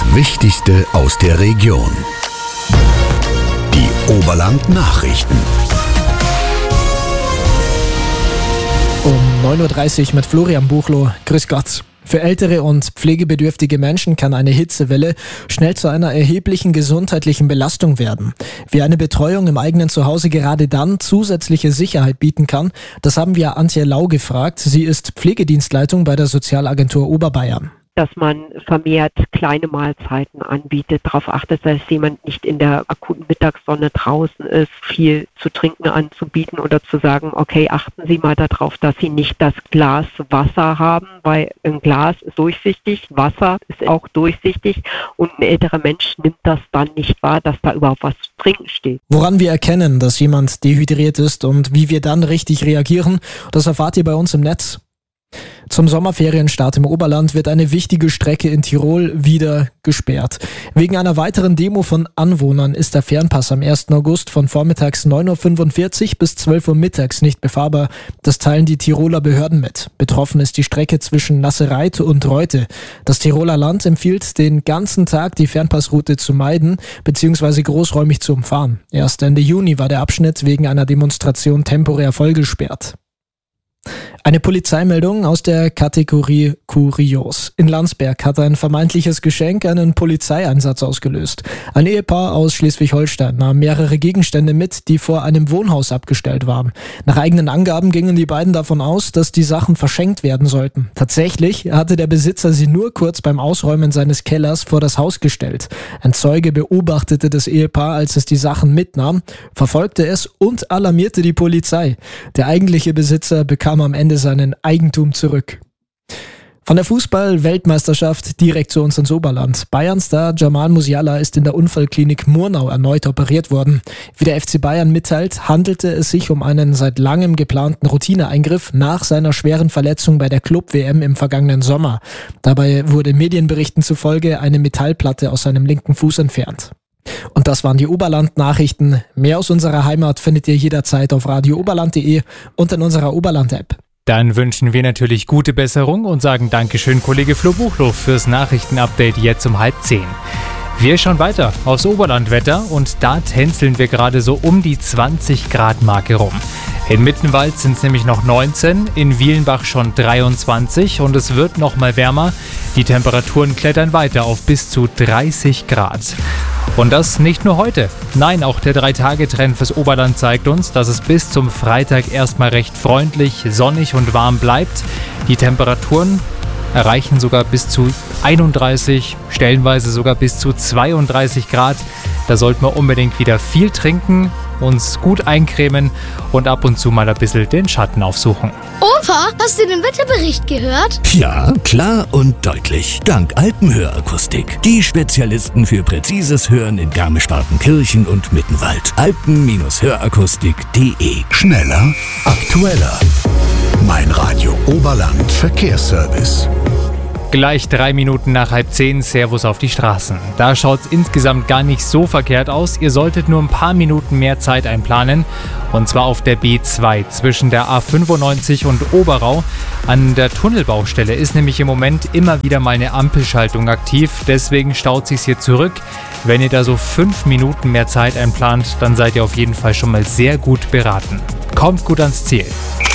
Das Wichtigste aus der Region. Die Oberland-Nachrichten. Um 9.30 Uhr mit Florian Buchloh. Grüß Gott. Für ältere und pflegebedürftige Menschen kann eine Hitzewelle schnell zu einer erheblichen gesundheitlichen Belastung werden. Wie eine Betreuung im eigenen Zuhause gerade dann zusätzliche Sicherheit bieten kann, das haben wir Antje Lau gefragt. Sie ist Pflegedienstleitung bei der Sozialagentur Oberbayern. Dass man vermehrt kleine Mahlzeiten anbietet, darauf achtet, dass jemand nicht in der akuten Mittagssonne draußen ist, viel zu trinken anzubieten oder zu sagen, okay, achten Sie mal darauf, dass Sie nicht das Glas Wasser haben, weil ein Glas ist durchsichtig, Wasser ist auch durchsichtig und ein älterer Mensch nimmt das dann nicht wahr, dass da überhaupt was zu trinken steht. Woran wir erkennen, dass jemand dehydriert ist und wie wir dann richtig reagieren, das erfahrt ihr bei uns im Netz. Zum Sommerferienstart im Oberland wird eine wichtige Strecke in Tirol wieder gesperrt. Wegen einer weiteren Demo von Anwohnern ist der Fernpass am 1. August von vormittags 9.45 Uhr bis 12 Uhr mittags nicht befahrbar. Das teilen die Tiroler Behörden mit. Betroffen ist die Strecke zwischen Nassereit und Reute. Das Tiroler Land empfiehlt, den ganzen Tag die Fernpassroute zu meiden bzw. großräumig zu umfahren. Erst Ende Juni war der Abschnitt wegen einer Demonstration temporär vollgesperrt. Eine Polizeimeldung aus der Kategorie Kurios. In Landsberg hat ein vermeintliches Geschenk einen Polizeieinsatz ausgelöst. Ein Ehepaar aus Schleswig-Holstein nahm mehrere Gegenstände mit, die vor einem Wohnhaus abgestellt waren. Nach eigenen Angaben gingen die beiden davon aus, dass die Sachen verschenkt werden sollten. Tatsächlich hatte der Besitzer sie nur kurz beim Ausräumen seines Kellers vor das Haus gestellt. Ein Zeuge beobachtete das Ehepaar, als es die Sachen mitnahm, verfolgte es und alarmierte die Polizei. Der eigentliche Besitzer bekam am Ende seinen Eigentum zurück. Von der Fußball-Weltmeisterschaft direkt zu uns ins Oberland. Bayern-Star Jamal Musiala ist in der Unfallklinik Murnau erneut operiert worden. Wie der FC Bayern mitteilt, handelte es sich um einen seit langem geplanten Routineeingriff nach seiner schweren Verletzung bei der Club-WM im vergangenen Sommer. Dabei wurde Medienberichten zufolge eine Metallplatte aus seinem linken Fuß entfernt. Und das waren die Oberland-Nachrichten. Mehr aus unserer Heimat findet ihr jederzeit auf radiooberland.de und in unserer Oberland-App. Dann wünschen wir natürlich gute Besserung und sagen Dankeschön, Kollege Flo Buchloh, fürs Nachrichtenupdate jetzt um 9:30. Wir schauen weiter aufs Oberlandwetter und da tänzeln wir gerade so um die 20 Grad Marke rum. In Mittenwald sind es nämlich noch 19, in Wielenbach schon 23 und es wird noch mal wärmer. Die Temperaturen klettern weiter auf bis zu 30 Grad. Und das nicht nur heute. Nein, auch der 3-Tage-Trend fürs Oberland zeigt uns, dass es bis zum Freitag erstmal recht freundlich, sonnig und warm bleibt. Die Temperaturen erreichen sogar bis zu 31, stellenweise sogar bis zu 32 Grad. Da sollten wir unbedingt wieder viel trinken, uns gut eincremen und ab und zu mal ein bisschen den Schatten aufsuchen. Opa, hast du den Wetterbericht gehört? Ja, klar und deutlich. Dank Alpenhörakustik. Die Spezialisten für präzises Hören in Garmisch-Partenkirchen und Mittenwald. Alpen-Hörakustik.de. Schneller, aktueller. Mein Radio Oberland Verkehrsservice. Gleich 3 Minuten nach 9:30, Servus auf die Straßen. Da schaut's insgesamt gar nicht so verkehrt aus. Ihr solltet nur ein paar Minuten mehr Zeit einplanen. Und zwar auf der B2 zwischen der A95 und Oberau. An der Tunnelbaustelle ist nämlich im Moment immer wieder mal eine Ampelschaltung aktiv. Deswegen staut sich's hier zurück. Wenn ihr da so 5 Minuten mehr Zeit einplant, dann seid ihr auf jeden Fall schon mal sehr gut beraten. Kommt gut ans Ziel.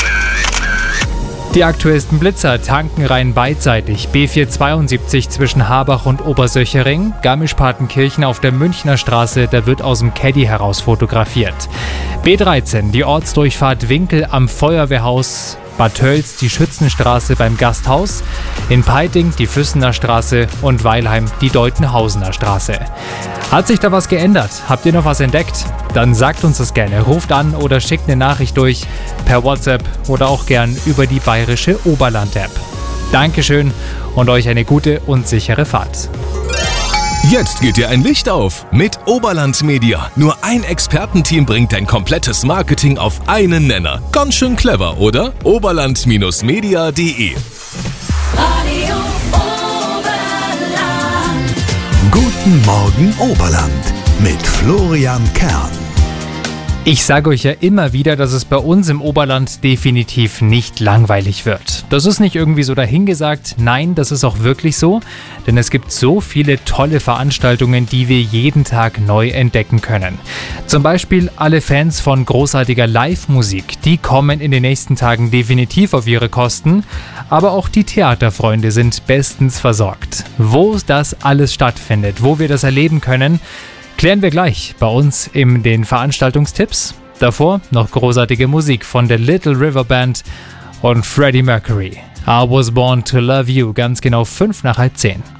Die aktuellsten Blitzer tanken rein beidseitig. B472 zwischen Harbach und Obersöchering. Garmisch-Partenkirchen auf der Münchner Straße, da wird aus dem Caddy heraus fotografiert. B13, die Ortsdurchfahrt Winkel am Feuerwehrhaus. Bad Tölz, die Schützenstraße beim Gasthaus. In Peiting die Füssener Straße und Weilheim die Deutenhausener Straße. Hat sich da was geändert? Habt ihr noch was entdeckt? Dann sagt uns das gerne. Ruft an oder schickt eine Nachricht durch per WhatsApp oder auch gern über die bayerische Oberland-App. Dankeschön und euch eine gute und sichere Fahrt. Jetzt geht dir ein Licht auf mit Oberland Media. Nur ein Expertenteam bringt dein komplettes Marketing auf einen Nenner. Ganz schön clever, oder? Oberland-media.de. Radio Oberland. Guten Morgen Oberland mit Florian Kern. Ich sage euch ja immer wieder, dass es bei uns im Oberland definitiv nicht langweilig wird. Das ist nicht irgendwie so dahingesagt, nein, das ist auch wirklich so, denn es gibt so viele tolle Veranstaltungen, die wir jeden Tag neu entdecken können. Zum Beispiel alle Fans von großartiger Live-Musik, die kommen in den nächsten Tagen definitiv auf ihre Kosten, aber auch die Theaterfreunde sind bestens versorgt. Wo das alles stattfindet, wo wir das erleben können, klären wir gleich bei uns in den Veranstaltungstipps. Davor noch großartige Musik von der Little River Band und Freddie Mercury. I Was Born to Love You, ganz genau 5:05.